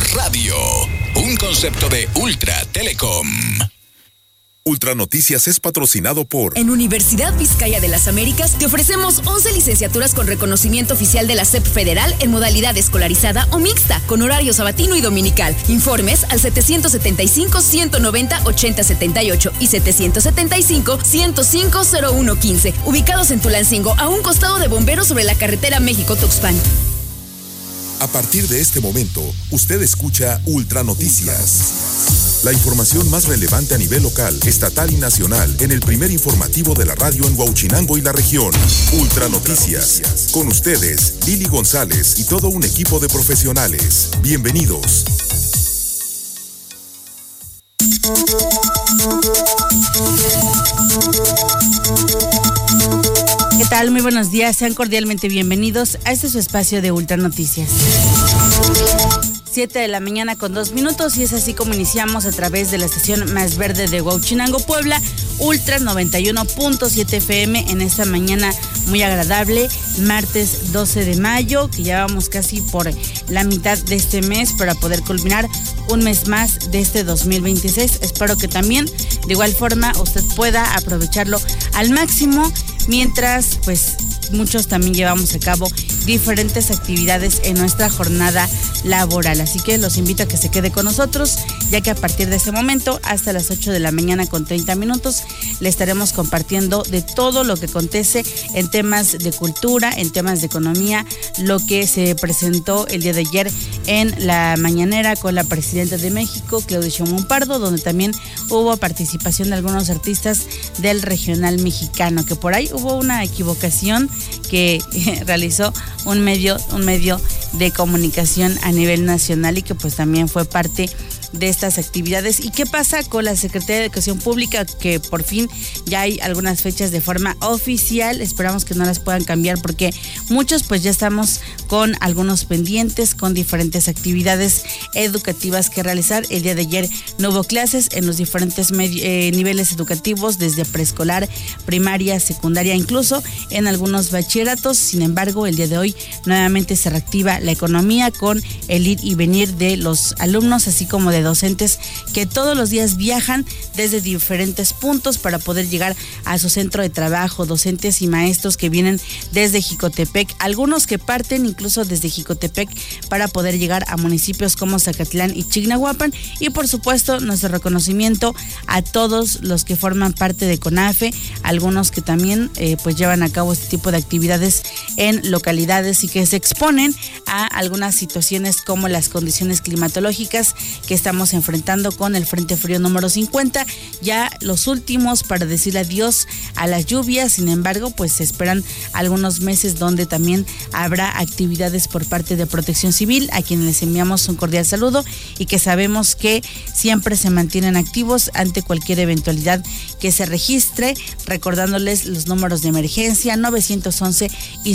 Radio, un concepto de Ultra Telecom. Ultra Noticias es patrocinado por... En Universidad Vizcaya de las Américas te ofrecemos 11 licenciaturas con reconocimiento oficial de la SEP Federal en modalidad escolarizada o mixta, con horario sabatino y dominical. Informes al 775-190-8078 y 775-105-0115, ubicados en Tulancingo, a un costado de Bomberos sobre la carretera México-Tuxpan. A partir de este momento, usted escucha Ultra Noticias. La información más relevante a nivel local, estatal y nacional en el primer informativo de la radio en Huauchinango y la región. Ultra Noticias. Con ustedes, Lili González y todo un equipo de profesionales. Bienvenidos. ¿Qué tal? Muy buenos días. Sean cordialmente bienvenidos a este su espacio de Ultra Noticias. 7 de la mañana con 2 minutos y es así como iniciamos a través de la estación más verde de Huauchinango, Puebla, Ultra 91.7 FM en esta mañana muy agradable, martes 12 de mayo, que ya vamos casi por la mitad de este mes para poder culminar un mes más de este 2026. Espero que también de igual forma usted pueda aprovecharlo al máximo, mientras pues muchos también llevamos a cabo diferentes actividades en nuestra jornada laboral. Así que los invito a que se quede con nosotros, ya que a partir de ese momento hasta las 8 de la mañana con 30 minutos le estaremos compartiendo de todo lo que acontece en temas de cultura, en temas de economía, lo que se presentó el día de ayer en la mañanera con la presidenta de México, Claudia Sheinbaum Pardo, donde también hubo participación de algunos artistas del regional mexicano, que por ahí hubo una equivocación que realizó un medio de comunicación a nivel nacional y que pues también fue parte de estas actividades. ¿Y qué pasa con la Secretaría de Educación Pública? Que por fin ya hay algunas fechas de forma oficial. Esperamos que no las puedan cambiar porque muchos pues ya estamos con algunos pendientes, con diferentes actividades educativas que realizar. El día de ayer no hubo clases en los diferentes niveles educativos, desde preescolar, primaria, secundaria, incluso en algunos bachilleratos. Sin embargo, el día de hoy nuevamente se reactiva la economía con el ir y venir de los alumnos, así como de docentes que todos los días viajan desde diferentes puntos para poder llegar a su centro de trabajo, docentes y maestros que vienen desde Jicotepec, algunos que parten incluso desde Jicotepec para poder llegar a municipios como Zacatlán y Chignahuapan, y por supuesto nuestro reconocimiento a todos los que forman parte de CONAFE, algunos que también pues llevan a cabo este tipo de actividades en localidades y que se exponen a algunas situaciones como las condiciones climatológicas que estamos enfrentando con el Frente Frío número 50, ya los últimos para decir adiós a las lluvias. Sin embargo, pues se esperan algunos meses donde también habrá actividades por parte de Protección Civil, a quienes les enviamos un cordial saludo y que sabemos que siempre se mantienen activos ante cualquier eventualidad que se registre, recordándoles los números de emergencia 911 y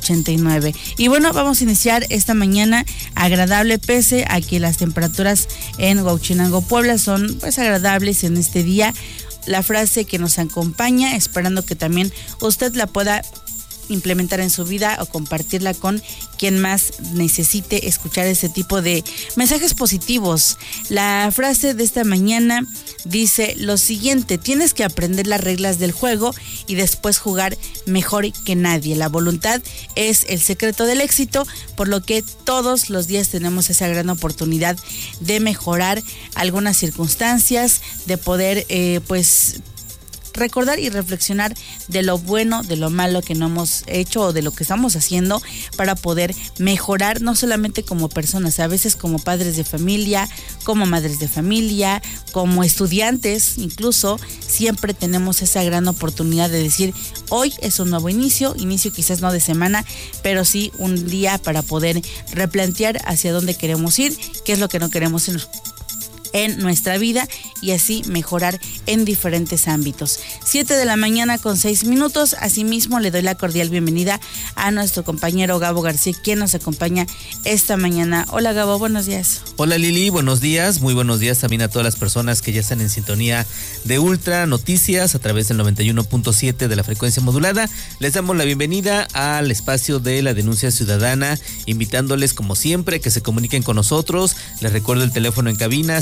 089. Y bueno, vamos a iniciar esta mañana agradable, pese a que las temperaturas en Huauchinango, Puebla son pues agradables en este día. La frase que nos acompaña, esperando que también usted la pueda implementar en su vida o compartirla con quien más necesite escuchar ese tipo de mensajes positivos. La frase de esta mañana dice lo siguiente: tienes que aprender las reglas del juego y después jugar mejor que nadie. La voluntad es el secreto del éxito, por lo que todos los días tenemos esa gran oportunidad de mejorar algunas circunstancias, de poder pues recordar y reflexionar de lo bueno, de lo malo que no hemos hecho o de lo que estamos haciendo para poder mejorar, no solamente como personas, a veces como padres de familia, como madres de familia, como estudiantes, incluso siempre tenemos esa gran oportunidad de decir, hoy es un nuevo inicio quizás no de semana, pero sí un día para poder replantear hacia dónde queremos ir, qué es lo que no queremos en nuestra vida y así mejorar en diferentes ámbitos. 7:06 a.m. Asimismo, le doy la cordial bienvenida a nuestro compañero Gabo García, quien nos acompaña esta mañana. Hola Gabo, buenos días. Hola Lili, buenos días. Muy buenos días también a todas las personas que ya están en sintonía de Ultra Noticias a través del 91.7 de la frecuencia modulada. Les damos la bienvenida al espacio de la denuncia ciudadana, invitándoles como siempre que se comuniquen con nosotros. Les recuerdo el teléfono en cabina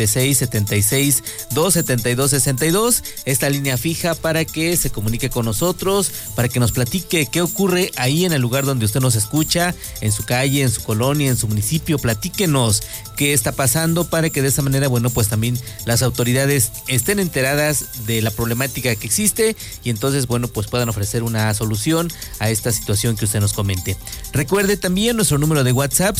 776-76-272-62, esta línea fija para que se comunique con nosotros, para que nos platique qué ocurre ahí en el lugar donde usted nos escucha, en su calle, en su colonia, en su municipio. Platíquenos qué está pasando para que de esa manera, bueno, pues también las autoridades estén enteradas de la problemática que existe y entonces, bueno, pues puedan ofrecer una solución a esta situación que usted nos comente. Recuerde también nuestro número de WhatsApp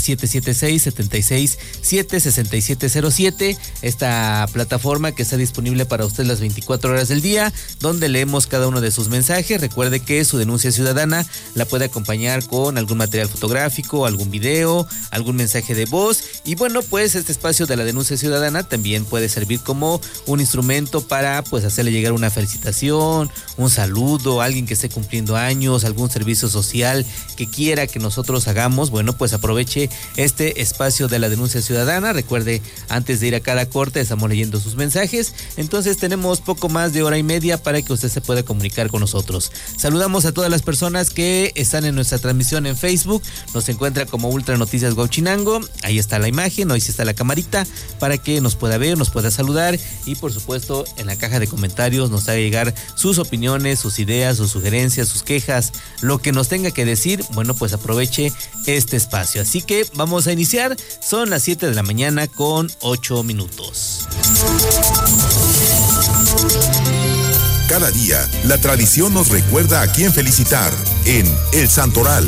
776-76-76707, esta plataforma que está disponible para usted las 24 horas del día, donde leemos cada uno de sus mensajes. Recuerde que su denuncia ciudadana la puede acompañar con algún material fotográfico, algún video, algún mensaje de voz y bueno, pues este espacio de la denuncia ciudadana también puede servir como un instrumento para pues hacerle llegar una felicitación, un saludo, alguien que esté cumpliendo años, algún servicio social que quiera que nosotros hagamos. Bueno, pues aproveche este espacio de la denuncia ciudadana. Recuerde, antes de ir a cada corte estamos leyendo sus mensajes, entonces tenemos poco más de hora y media para que usted se pueda comunicar con nosotros. Saludamos a todas las personas que están en nuestra transmisión en Facebook. Nos encuentra como Ultra Noticias Huauchinango, ahí está la imagen, hoy sí está la camarita para que nos pueda ver, nos pueda saludar y por supuesto en la caja de comentarios nos haga llegar sus opiniones, sus ideas, sus sugerencias, sus quejas, lo que nos tenga que decir. Bueno, pues aproveche este espacio. Así que vamos a iniciar, son las 7:08 a.m. Cada día, la tradición nos recuerda a quién felicitar en El Santoral.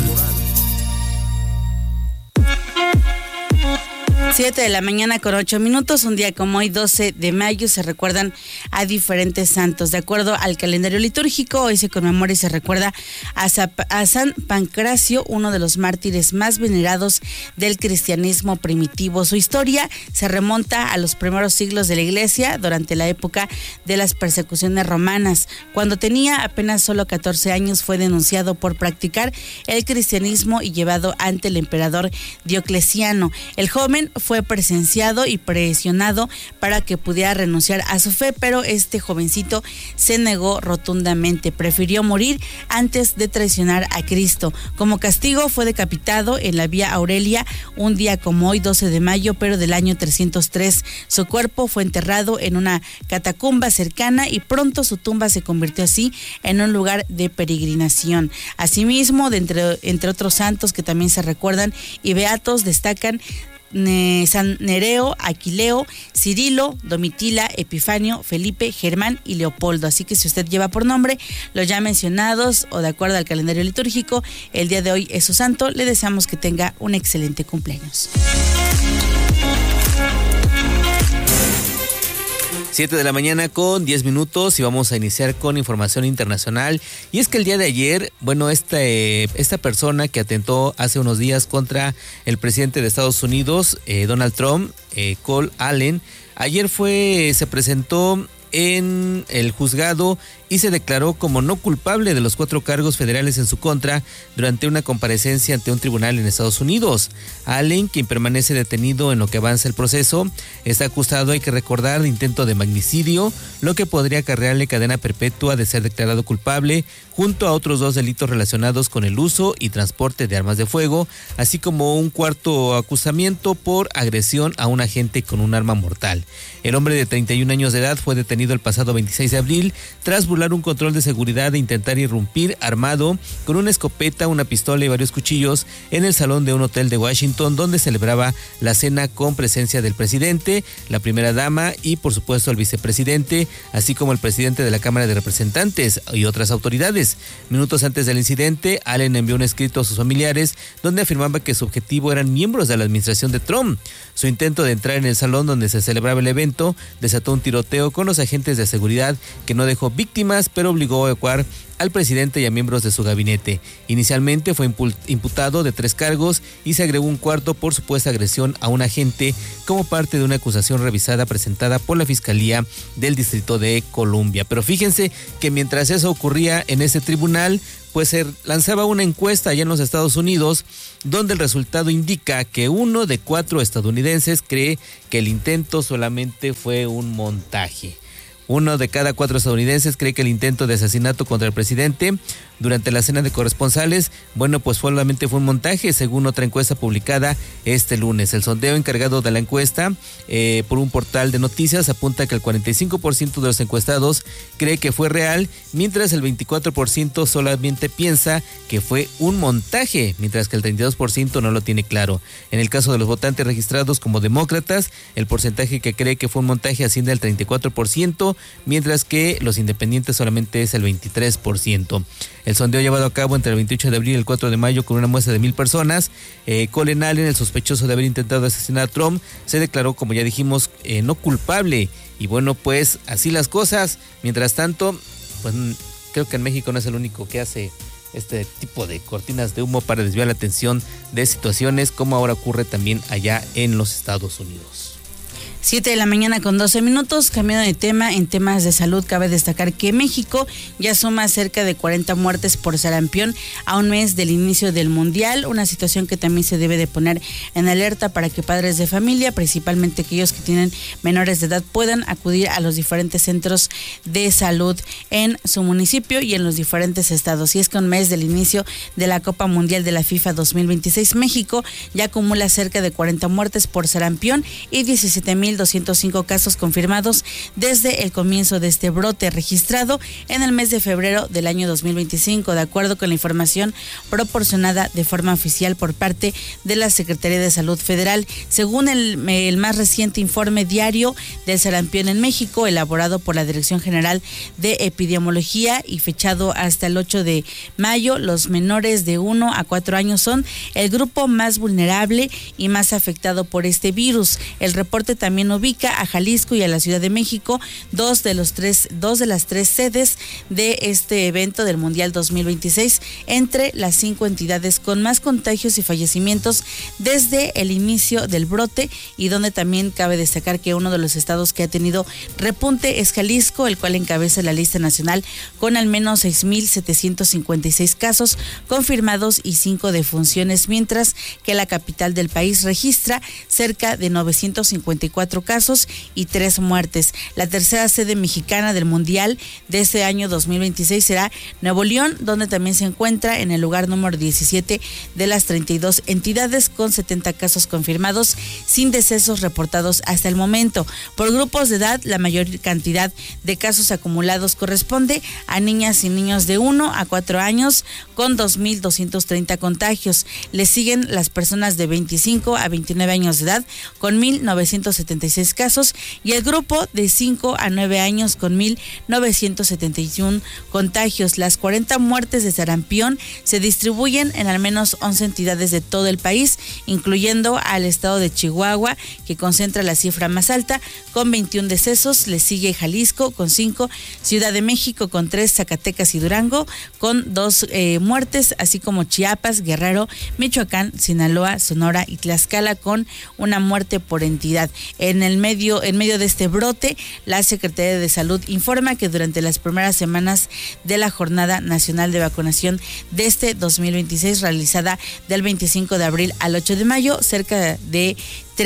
7:08 a.m, un día como hoy, 12 de mayo, se recuerdan a diferentes santos. De acuerdo al calendario litúrgico, hoy se conmemora y se recuerda a San Pancracio, uno de los mártires más venerados del cristianismo primitivo. Su historia se remonta a los primeros siglos de la Iglesia, durante la época de las persecuciones romanas. Cuando tenía apenas solo 14 años, fue denunciado por practicar el cristianismo y llevado ante el emperador Diocleciano. El joven fue presenciado y presionado para que pudiera renunciar a su fe, pero este jovencito se negó rotundamente. Prefirió morir antes de traicionar a Cristo. Como castigo fue decapitado en la Vía Aurelia un día como hoy, 12 de mayo, pero del año 303. Su cuerpo fue enterrado en una catacumba cercana y pronto su tumba se convirtió así en un lugar de peregrinación. Asimismo, entre otros santos que también se recuerdan y beatos, destacan San Nereo, Aquileo, Cirilo, Domitila, Epifanio, Felipe, Germán y Leopoldo. Así que si usted lleva por nombre los ya mencionados o de acuerdo al calendario litúrgico, el día de hoy es su santo, le deseamos que tenga un excelente cumpleaños. 7:10 a.m. y vamos a iniciar con información internacional. Y es que el día de ayer, bueno, esta persona que atentó hace unos días contra el presidente de Estados Unidos, Donald Trump, Cole Allen, ayer se presentó en el juzgado y se declaró como no culpable de los 4 cargos federales en su contra durante una comparecencia ante un tribunal en Estados Unidos. Allen, quien permanece detenido en lo que avanza el proceso, está acusado, hay que recordar, de intento de magnicidio, lo que podría acarrearle cadena perpetua de ser declarado culpable, junto a otros 2 delitos relacionados con el uso y transporte de armas de fuego, así como un cuarto acusamiento por agresión a un agente con un arma mortal. El hombre de 31 años de edad fue detenido el pasado 26 de abril tras burlar un control de seguridad e intentar irrumpir armado con una escopeta, una pistola y varios cuchillos en el salón de un hotel de Washington, donde celebraba la cena con presencia del presidente, la primera dama y por supuesto el vicepresidente, así como el presidente de la Cámara de Representantes y otras autoridades. Minutos antes del incidente, Allen envió un escrito a sus familiares donde afirmaba que su objetivo eran miembros de la administración de Trump. Su intento de entrar en el salón donde se celebraba el evento desató un tiroteo con los agentes agentes de seguridad que no dejó víctimas, pero obligó a evacuar al presidente y a miembros de su gabinete. Inicialmente fue imputado de 3 cargos y se agregó un cuarto por supuesta agresión a un agente como parte de una acusación revisada presentada por la Fiscalía del Distrito de Columbia. Pero fíjense que mientras eso ocurría en ese tribunal, pues se lanzaba una encuesta allá en los Estados Unidos, donde el resultado indica que 1 de 4 estadounidenses cree que el intento solamente fue un montaje. 1 de cada 4 estadounidenses cree que el intento de asesinato contra el presidente durante la cena de corresponsales, pues solamente fue un montaje, según otra encuesta publicada este lunes. El sondeo encargado de la encuesta por un portal de noticias apunta que el 45% de los encuestados cree que fue real, mientras el 24% solamente piensa que fue un montaje, mientras que el 32% no lo tiene claro. En el caso de los votantes registrados como demócratas, el porcentaje que cree que fue un montaje asciende al 34%, mientras que los independientes solamente es el 23%. El sondeo llevado a cabo entre el 28 de abril y el 4 de mayo con una muestra de 1,000 personas. Colin Allen, el sospechoso de haber intentado asesinar a Trump, se declaró, como ya dijimos, no culpable. Y pues así las cosas. Mientras tanto, pues creo que en México no es el único que hace este tipo de cortinas de humo para desviar la atención de situaciones como ahora ocurre también allá en los Estados Unidos. 7:12 a.m, cambiando de tema, en temas de salud, cabe destacar que México ya suma cerca de 40 muertes por sarampión a un mes del inicio del Mundial, una situación que también se debe de poner en alerta para que padres de familia, principalmente aquellos que tienen menores de edad, puedan acudir a los diferentes centros de salud en su municipio y en los diferentes estados. Y es que un mes del inicio de la Copa Mundial de la FIFA 2026, México ya acumula cerca de 40 muertes por sarampión y 17,205 casos confirmados desde el comienzo de este brote registrado en el mes de febrero del año 2025, de acuerdo con la información proporcionada de forma oficial por parte de la Secretaría de Salud Federal. Según el más reciente informe diario del sarampión en México, elaborado por la Dirección General de Epidemiología y fechado hasta el 8 de mayo, los menores de 1 a 4 años son el grupo más vulnerable y más afectado por este virus. El reporte también ubica a Jalisco y a la Ciudad de México, dos de las tres sedes de este evento del Mundial 2026, entre las 5 entidades con más contagios y fallecimientos desde el inicio del brote, y donde también cabe destacar que uno de los estados que ha tenido repunte es Jalisco, el cual encabeza la lista nacional con al menos 6,756 casos confirmados y 5 defunciones, mientras que la capital del país registra cerca de 954 casos y 3 muertes. La tercera sede mexicana del Mundial de este año 2026 será Nuevo León, donde también se encuentra en el lugar número 17 de las 32 entidades con 70 casos confirmados sin decesos reportados hasta el momento. Por grupos de edad, la mayor cantidad de casos acumulados corresponde a niñas y niños de 1 a 4 años con 2,230 contagios. Le siguen las personas de 25 a 29 años de edad con 1,976 casos y el grupo de 5 a 9 años con 1,971 contagios. Las 40 muertes de sarampión se distribuyen en al menos 11 entidades de todo el país, incluyendo al estado de Chihuahua, que concentra la cifra más alta con 21 decesos. Le sigue Jalisco con 5, Ciudad de México con 3, Zacatecas y Durango con 2 muertes, así como Chiapas, Guerrero, Michoacán, Sinaloa, Sonora y Tlaxcala con una muerte por entidad. En medio de este brote, la Secretaría de Salud informa que durante las primeras semanas de la Jornada Nacional de Vacunación de este 2026, realizada del 25 de abril al 8 de mayo, cerca de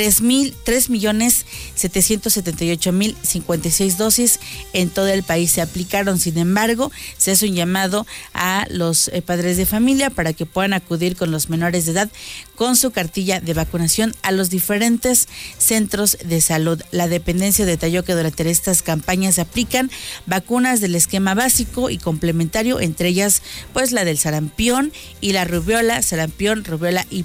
3,778,056 dosis en todo el país se aplicaron. Sin embargo, se hace un llamado a los padres de familia para que puedan acudir con los menores de edad con su cartilla de vacunación a los diferentes centros de salud. La dependencia detalló que durante estas campañas se aplican vacunas del esquema básico y complementario, entre ellas pues la del sarampión y la rubiola, sarampión, rubiola y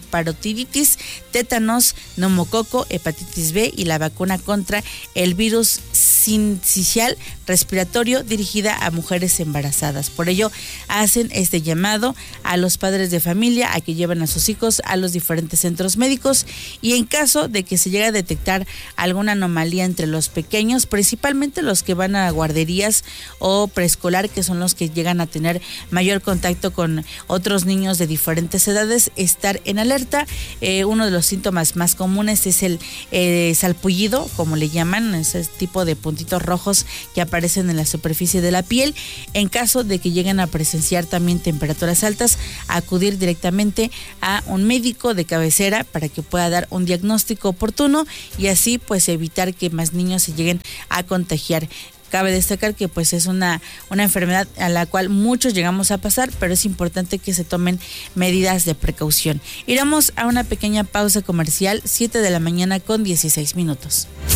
parotiditis, tétanos, neumococo, hepatitis B y la vacuna contra el virus sincicial respiratorio dirigida a mujeres embarazadas. Por ello, hacen este llamado a los padres de familia a que lleven a sus hijos a los diferentes centros médicos y en caso de que se llegue a detectar alguna anomalía entre los pequeños, principalmente los que van a guarderías o preescolar, que son los que llegan a tener mayor contacto con otros niños de diferentes edades, estar en alerta. Uno de los síntomas más comunes es el salpullido, como le llaman, ese tipo de puntitos rojos que aparecen en la superficie de la piel. En caso de que lleguen a presenciar también temperaturas altas, acudir directamente a un médico de cabecera para que pueda dar un diagnóstico oportuno y así pues evitar que más niños se lleguen a contagiar. Cabe destacar que pues es una enfermedad a la cual muchos llegamos a pasar, pero es importante que se tomen medidas de precaución. Iremos a una pequeña pausa comercial, 7 de la mañana con 16 minutos.